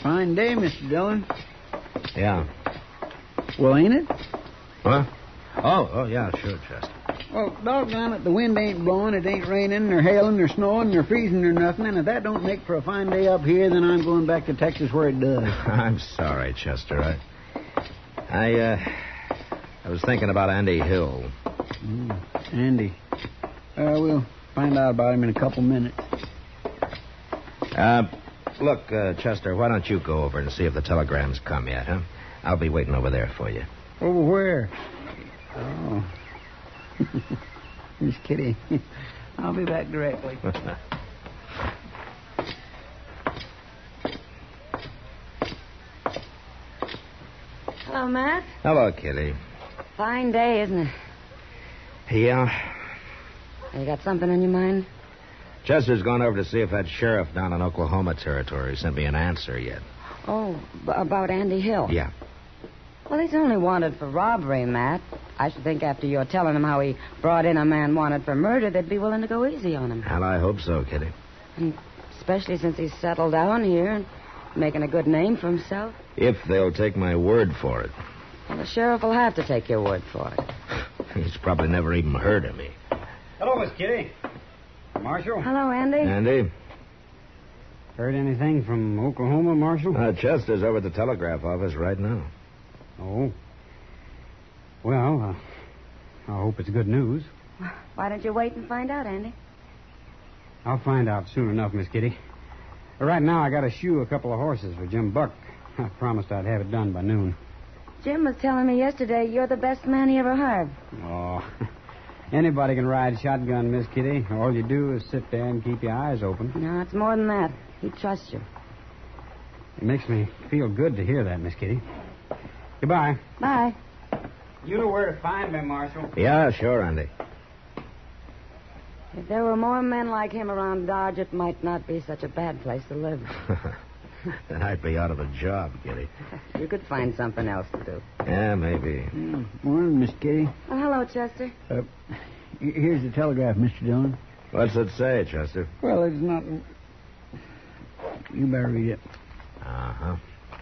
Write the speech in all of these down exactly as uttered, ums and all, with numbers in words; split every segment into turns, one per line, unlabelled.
Fine day, Mister Dillon.
Yeah.
Well, ain't it?
Huh? Oh, oh, yeah, sure, Chester.
Well, doggone it, the wind ain't blowing, it ain't raining, nor hailing, nor snowing, nor freezing, nor nothing, and if that don't make for a fine day up here, then I'm going back to Texas where it does.
I'm sorry, Chester. I, I, uh, I was thinking about Andy Hill.
Mm, Andy. Uh, we'll find out about him in a couple minutes.
Uh, look, uh, Chester, why don't you go over and see if the telegram's come yet, huh? I'll be waiting over there for you.
Over where? Oh. Miss Kitty. I'll be back directly.
Hello, Matt.
Hello, Kitty.
Fine day, isn't it?
Yeah.
You got something on your mind?
Chester's gone over to see if that sheriff down in Oklahoma Territory sent me an answer yet.
Oh, b- about Andy Hill?
Yeah.
Well, he's only wanted for robbery, Matt. I should think after you're telling him how he brought in a man wanted for murder, they'd be willing to go easy on him.
Well, I hope so, Kitty.
And especially since he's settled down here and making a good name for himself.
If they'll take my word for it.
Well, the sheriff will have to take your word for it.
He's probably never even heard of me.
Hello, Miss Kitty. Marshal?
Hello, Andy.
Andy?
Heard anything from Oklahoma, Marshal?
Uh, Chester's over at the telegraph office right now.
Oh. Well, uh, I hope it's good news.
Why don't you wait and find out, Andy?
I'll find out soon enough, Miss Kitty. Right now, I got to shoe a couple of horses for Jim Buck. I promised I'd have it done by noon.
Jim was telling me yesterday you're the best man he ever hired.
Oh, anybody can ride shotgun, Miss Kitty. All you do is sit there and keep your eyes open.
No, it's more than that. He trusts you.
It makes me feel good to hear that, Miss Kitty. Goodbye.
Bye.
You know where to find me, Marshal.
Yeah, sure, Andy.
If there were more men like him around Dodge, it might not be such a bad place to live.
Then I'd be out of a job, Kitty.
You could find something else to do.
Yeah, maybe.
Mm, morning, Miss Kitty.
Oh, hello, Chester.
Uh, here's the telegraph, Mister Dillon.
What's it say, Chester?
Well, it's not... You better read it.
Uh-huh.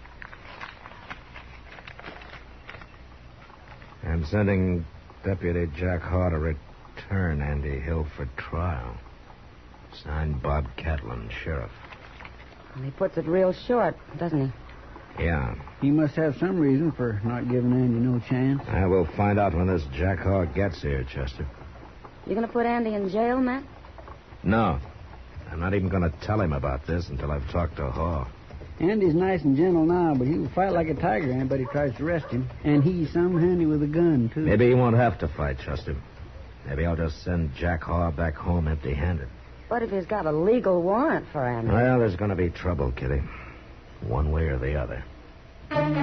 I'm sending Deputy Jack Haw to return Andy Hill for trial. Signed Bob Catlin, Sheriff.
Well, he puts it real short, doesn't he?
Yeah.
He must have some reason for not giving Andy no chance.
I will find out when this Jack Haw gets here, Chester.
You going to put Andy in jail, Matt?
No. I'm not even going to tell him about this until I've talked to Haw.
Andy's nice and gentle now, but he'll fight like a tiger anybody tries to arrest him. And he's some handy with a gun, too.
Maybe he won't have to fight, Chester. Maybe I'll just send Jack Haw back home empty-handed.
What if he's got a legal warrant for Andy?
Well, there's going to be trouble, Kitty. One way or the other.